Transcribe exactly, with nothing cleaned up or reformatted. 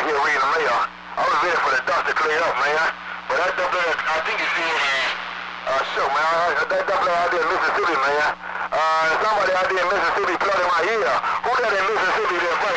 here reading the mail. I was ready for the dust to clear up, man. But that dump there, I think you see it, uh, show, man. Uh, that dump there out there in Mississippi, man. Uh, somebody out there in Mississippi flooded my ear. Who that in Mississippi there?